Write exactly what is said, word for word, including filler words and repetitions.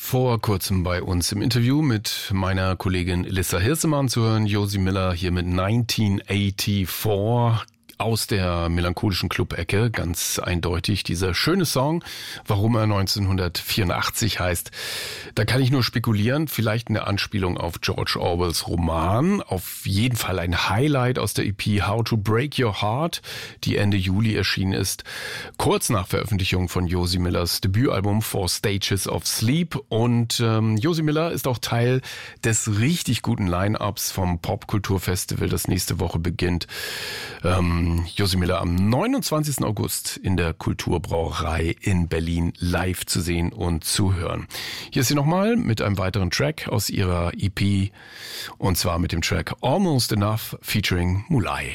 vor kurzem bei uns im Interview mit meiner Kollegin Elissa Hirsemann zu hören. Josie Miller hier mit neunzehnhundertvierundachtzig aus der melancholischen Club-Ecke. Ganz eindeutig dieser schöne Song. Warum er neunzehnhundertvierundachtzig heißt, da kann ich nur spekulieren. Vielleicht eine Anspielung auf George Orwells Roman. Auf jeden Fall ein Highlight aus der E P How to Break Your Heart, die Ende Juli erschienen ist. Kurz nach Veröffentlichung von Josie Millers Debütalbum Four Stages of Sleep. Und ähm, Josie Miller ist auch Teil des richtig guten Line-Ups vom Popkulturfestival, das nächste Woche beginnt. Ähm, Josie Miller am neunundzwanzigsten August in der Kulturbrauerei in Berlin live zu sehen und zu hören. Hier ist sie nochmal mit einem weiteren Track aus ihrer E P, und zwar mit dem Track Almost Enough featuring Mulai.